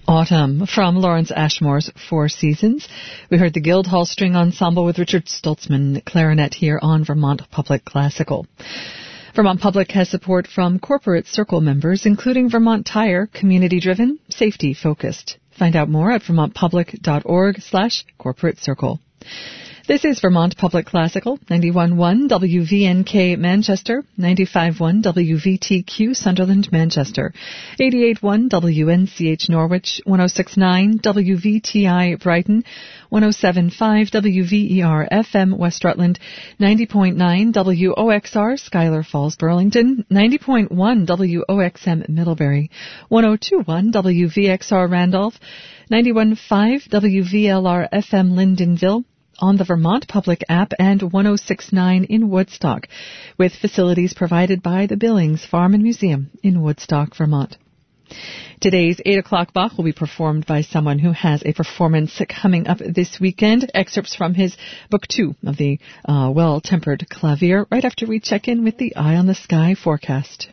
Autumn from Lawrence Ashmore's Four Seasons. We heard the Guildhall String Ensemble with Richard Stoltzman clarinet here on Vermont Public Classical. Vermont Public has support from Corporate Circle members, including Vermont Tire, community-driven, safety-focused. Find out more at vermontpublic.org/corporate circle. This is Vermont Public Classical, 91.1 WVNK Manchester, 95.1 WVTQ Sunderland Manchester, 88.1 WNCH Norwich, 106.9 WVTI Brighton, 107.5 WVER FM West Rutland, 90.9 WOXR Schuyler Falls Burlington, 90.1 WOXM Middlebury, 102.1 WVXR Randolph, 91.5 WVLR FM Lyndonville, on the Vermont Public app, and 106.9 in Woodstock, with facilities provided by the Billings Farm and Museum in Woodstock, Vermont. Today's 8 o'clock Bach will be performed by someone who has a performance coming up this weekend. Excerpts from his Book 2 of the Well-Tempered Clavier, right after we check in with the Eye on the Sky forecast.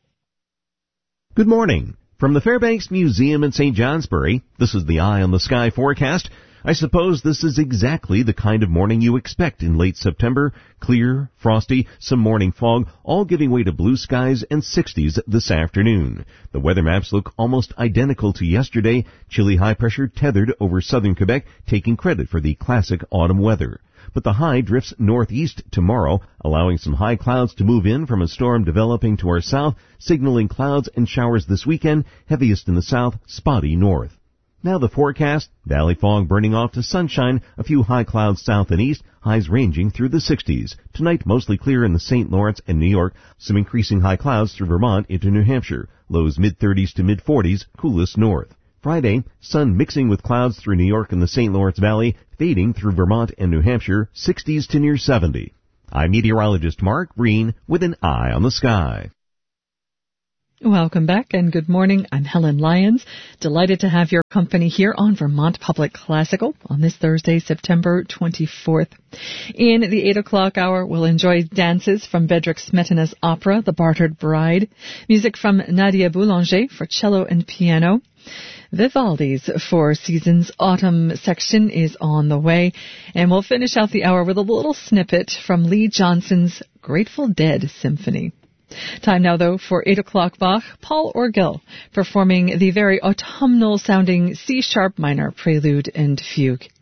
Good morning. From the Fairbanks Museum in St. Johnsbury, this is the Eye on the Sky forecast. I suppose this is exactly the kind of morning you expect in late September. Clear, frosty, some morning fog, all giving way to blue skies and 60s this afternoon. The weather maps look almost identical to yesterday. Chilly high pressure tethered over southern Quebec, taking credit for the classic autumn weather. But the high drifts northeast tomorrow, allowing some high clouds to move in from a storm developing to our south, signaling clouds and showers this weekend, heaviest in the south, spotty north. Now the forecast, valley fog burning off to sunshine, a few high clouds south and east, highs ranging through the 60s. Tonight mostly clear in the St. Lawrence and New York, some increasing high clouds through Vermont into New Hampshire, lows mid-30s to mid-40s, coolest north. Friday, sun mixing with clouds through New York and the St. Lawrence Valley, fading through Vermont and New Hampshire, 60s to near 70. I'm meteorologist Mark Green with an Eye on the Sky. Welcome back and good morning. I'm Helen Lyons. Delighted to have your company here on Vermont Public Classical on this Thursday, September 24th. In the 8 o'clock hour, we'll enjoy dances from Bedřich Smetana's opera, The Bartered Bride, music from Nadia Boulanger for cello and piano. Vivaldi's Four Seasons autumn section is on the way, and we'll finish out the hour with a little snippet from Lee Johnson's Grateful Dead Symphony. Time now, though, for 8 o'clock Bach, Paul Orgel performing the very autumnal-sounding C-sharp minor prelude and fugue.